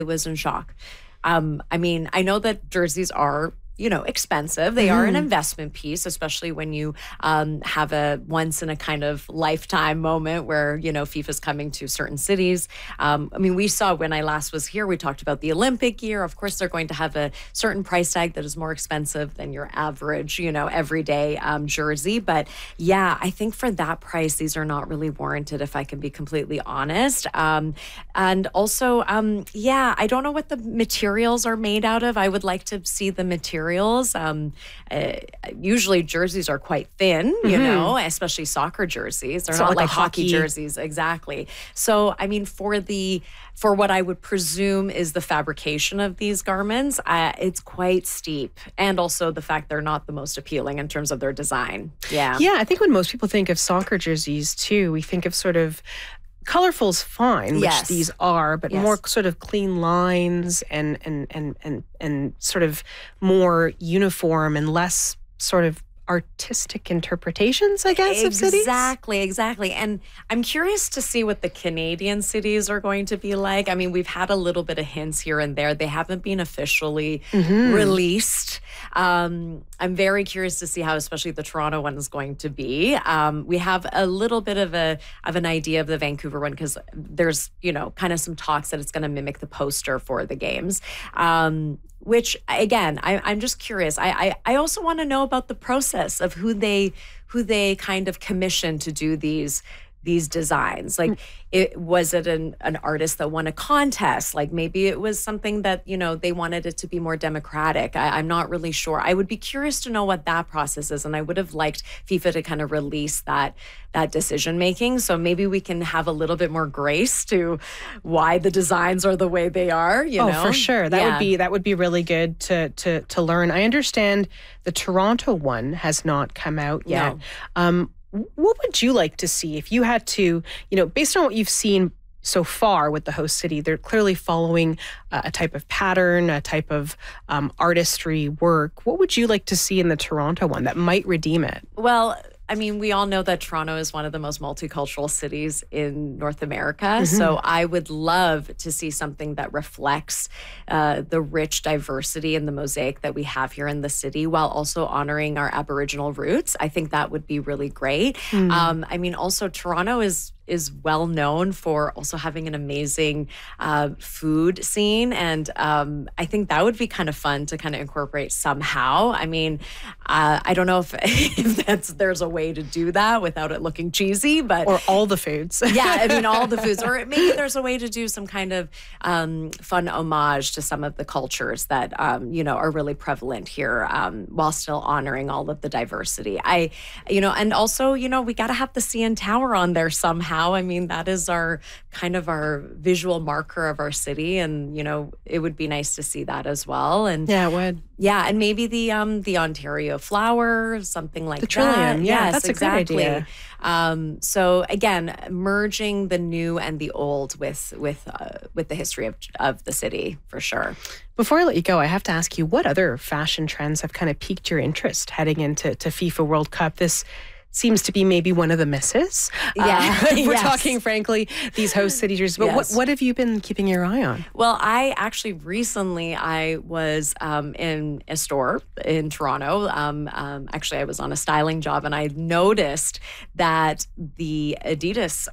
was in shock. I mean, I know that jerseys are, expensive. They are an investment piece, especially when you have a once in a kind of lifetime moment where, FIFA's coming to certain cities. I mean, we saw when I last was here, we talked about the Olympic year. Of course, they're going to have a certain price tag that is more expensive than your average, everyday jersey. But yeah, I think for that price, these are not really warranted, if I can be completely honest. And also, I don't know what the materials are made out of. I would like to see the materials. Usually jerseys are quite thin, especially soccer jerseys. They're not like hockey jerseys. Exactly. So, I mean, for what I would presume is the fabrication of these garments, it's quite steep. And also the fact they're not the most appealing in terms of their design. Yeah. Yeah, I think when most people think of soccer jerseys too, we think of sort of colorful's fine, which these are, but more sort of clean lines and sort of more uniform and less sort of artistic interpretations, I guess, of cities. Exactly. And I'm curious to see what the Canadian cities are going to be like. I mean, we've had a little bit of hints here and there. They haven't been officially released. I'm very curious to see how, especially the Toronto one, is going to be. We have a little bit of an idea of the Vancouver one because there's, kind of some talks that it's going to mimic the poster for the games. Which, again, I'm just curious. I also want to know about the process of who they kind of commissioned to do these designs. Like, was it an artist that won a contest? Like, maybe it was something that, they wanted it to be more democratic. I'm not really sure. I would be curious to know what that process is. And I would have liked FIFA to kind of release that decision making. So maybe we can have a little bit more grace to why the designs are the way they are, Oh, for sure. That would be really good to learn. I understand the Toronto one has not come out yet. No. What would you like to see if you had to, based on what you've seen so far with the host city, they're clearly following a type of pattern, a type of artistry work. What would you like to see in the Toronto one that might redeem it? Well, I mean, we all know that Toronto is one of the most multicultural cities in North America. So I would love to see something that reflects the rich diversity and the mosaic that we have here in the city while also honoring our Aboriginal roots. I think that would be really great. I mean, also Toronto is well known for also having an amazing food scene. And I think that would be kind of fun to kind of incorporate somehow. I mean, I don't know if there's a way to do that without it looking cheesy, but... Or all the foods. Yeah, I mean, all the foods. Or maybe there's a way to do some kind of fun homage to some of the cultures that, are really prevalent here while still honoring all of the diversity. And also, we got to have the CN Tower on there somehow. I mean, that is our visual marker of our city. And, it would be nice to see that as well. And yeah, it would. Yeah. And maybe the Ontario flower, something like the Trillium. that. Yeah, yes, that's exactly. A great idea. So again, merging the new and the old with the history of the city, for sure. Before I let you go, I have to ask you, what other fashion trends have kind of piqued your interest heading into FIFA World Cup? This seems to be maybe one of the misses. We're talking, frankly, these host city jerseys. But what have you been keeping your eye on? Well, I actually recently, I was in a store in Toronto. Actually, I was on a styling job, and I noticed that the Adidas,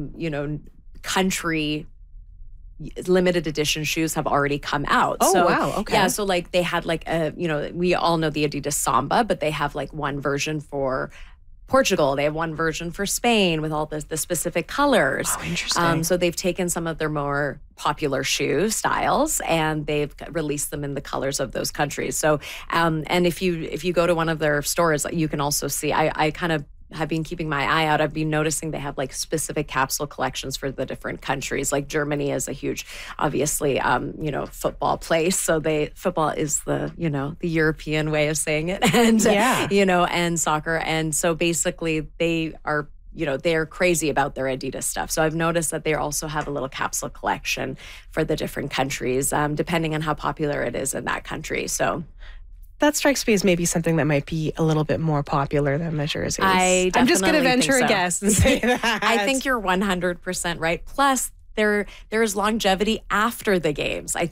country limited edition shoes have already come out. Oh, wow. Okay. Yeah. So like they had like we all know the Adidas Samba, but they have like one version for Portugal. They have one version for Spain with all the specific colors. Oh, interesting. So they've taken some of their more popular shoe styles and they've released them in the colors of those countries. So, and if you go to one of their stores, you can also see, I kind of have been keeping my eye out. I've been noticing they have like specific capsule collections for the different countries. Like Germany is a huge, obviously, football place. So football is the European way of saying it, and and soccer. And so basically they are, they're crazy about their Adidas stuff. So I've noticed that they also have a little capsule collection for the different countries, depending on how popular it is in that country. So that strikes me as maybe something that might be a little bit more popular than the jerseys. I'm just going to venture a guess and say that. I think you're 100% right. Plus, there's longevity after the games. I